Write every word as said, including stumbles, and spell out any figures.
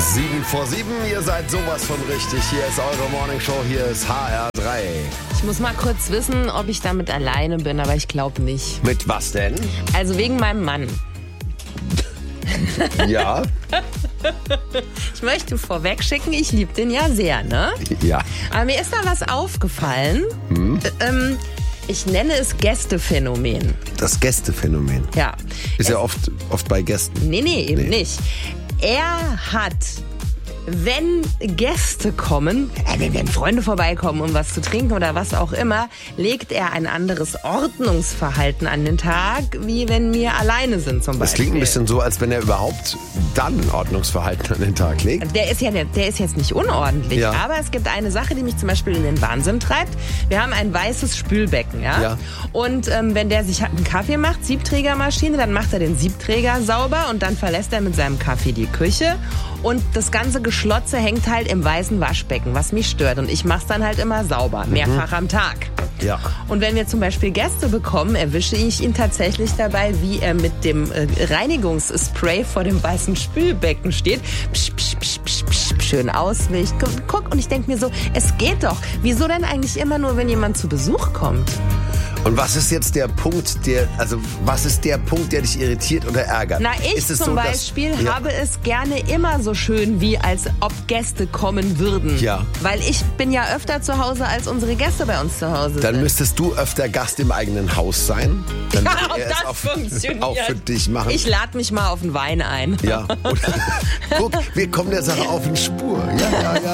Sieben vor sieben, ihr seid sowas von richtig. Hier ist eure Morningshow, hier ist H R drei. Ich muss mal kurz wissen, ob ich damit alleine bin, aber ich glaube nicht. Mit was denn? Also wegen meinem Mann. Ja. Ich möchte vorweg schicken, ich liebe den ja sehr, ne? Ja. Aber mir ist da was aufgefallen. Hm? Ä- ähm, ich nenne es Gästephänomen. Das Gästephänomen. Ja. Ist Es- ja oft, oft bei Gästen. Nee, nee, eben Nee. nicht. Er hat, wenn Gäste kommen, äh, wenn, wenn Freunde vorbeikommen, um was zu trinken oder was auch immer, legt er ein anderes Ordnungsverhalten an den Tag, wie wenn wir alleine sind zum Beispiel. Das klingt ein bisschen so, als wenn er überhaupt dann ein Ordnungsverhalten an den Tag legt. Der ist ja der, der ist jetzt nicht unordentlich, Ja. aber es gibt eine Sache, die mich zum Beispiel in den Wahnsinn treibt. Wir haben ein weißes Spülbecken, ja. Ja. Und ähm, wenn der sich einen Kaffee macht, Siebträgermaschine, dann macht er den Siebträger sauber und dann verlässt er mit seinem Kaffee die Küche. Und das ganze Geschlotze hängt halt im weißen Waschbecken, was mich stört. Und ich mach's dann halt immer sauber, mehrfach am Tag. Ja. Und wenn wir zum Beispiel Gäste bekommen, erwische ich ihn tatsächlich dabei, wie er mit dem äh, Reinigungsspray vor dem weißen Spülbecken steht. Psch, psch, psch, psch, psch, schön auswischt. Guck, und ich denke mir so, es geht doch. Wieso denn eigentlich immer nur, wenn jemand zu Besuch kommt? Und was ist jetzt der Punkt, der, also was ist der Punkt, der dich irritiert oder ärgert? Na, ich ist es zum so, dass- Beispiel ja. habe es gerne immer so schön, wie als ob Gäste kommen würden. Ja. Weil ich bin ja öfter zu Hause, als unsere Gäste bei uns zu Hause Dann sind. müsstest du öfter Gast im eigenen Haus sein. Dann Ja, würde ob er es das auch, funktioniert. auch für dich machen. Ich lade mich mal auf einen Wein ein. Ja. Oder, guck, wir kommen der Sache auf die Spur. Ja, ja, ja.